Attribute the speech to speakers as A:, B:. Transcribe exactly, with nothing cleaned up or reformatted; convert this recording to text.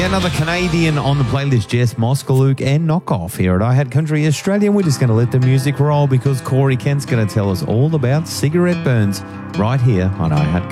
A: Yeah, another Canadian on the playlist, Jess Moskaluk and Knockoff here at I Had Country Australia. And we're just going to let the music roll because Corey Kent's going to tell us all about cigarette burns right here on I Had